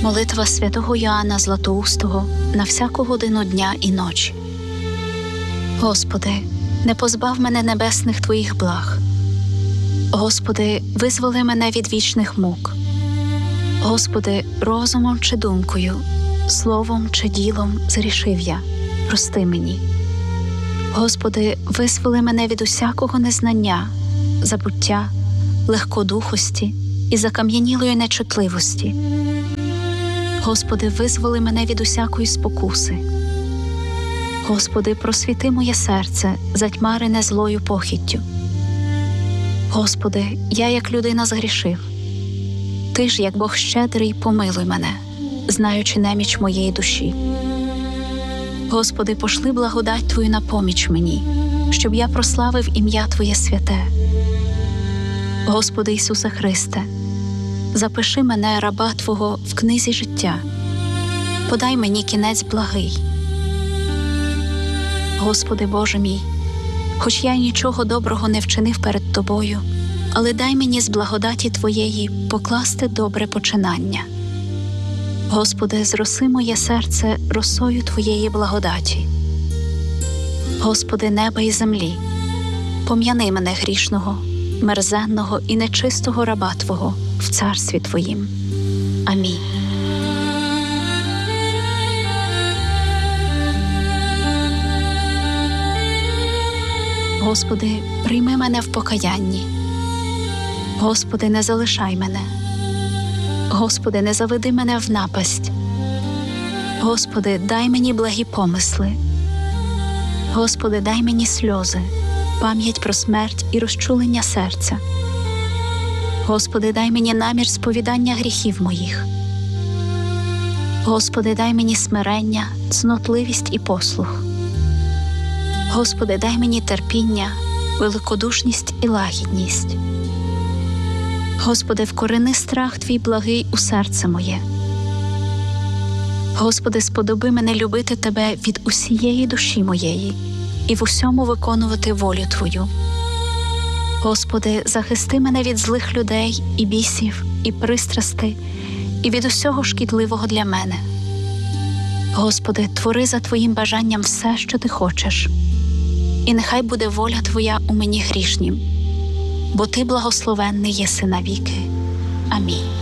Молитва святого Йоанна Златоустого на всяку годину дня і ночі. Господи, не позбав мене небесних Твоїх благ. Господи, визволи мене від вічних мук. Господи, розумом чи думкою, словом чи ділом згрішив я, прости мені. Господи, визволи мене від усякого незнання, забуття, легкодухості і закам'янілої нечутливості. Господи, визволи мене від усякої спокуси. Господи, просвіти моє серце, затьмарене злою похиттю. Господи, я як людина згрішив. Ти ж, як Бог щедрий, помилуй мене, знаючи неміч моєї душі. Господи, пошли благодать Твою на поміч мені, щоб я прославив ім'я Твоє святе. Господи Ісусе Христе, запиши мене, раба Твого, в книзі життя. Подай мені кінець благий. Господи Боже мій, хоч я нічого доброго не вчинив перед Тобою, але дай мені з благодаті Твоєї покласти добре починання. Господи, зроси моє серце росою Твоєї благодаті. Господи, неба і землі, пом'яни мене грішного, мерзенного і нечистого раба Твого в царстві Твоїм. Амінь. Господи, прийми мене в покаянні. Господи, не залишай мене. Господи, не заведи мене в напасть. Господи, дай мені благі помисли. Господи, дай мені сльози, пам'ять про смерть і розчулення серця. Господи, дай мені намір сповідання гріхів моїх. Господи, дай мені смирення, цнотливість і послух. Господи, дай мені терпіння, великодушність і лагідність. Господи, вкорени страх Твій благий у серце моє. Господи, сподоби мене любити Тебе від усієї душі моєї і в усьому виконувати волю Твою. Господи, захисти мене від злих людей і бісів, і пристрастей, і від усього шкідливого для мене. Господи, твори за Твоїм бажанням все, що Ти хочеш, і нехай буде воля Твоя у мені грішнім, бо Ти благословенний єси навіки. Амінь.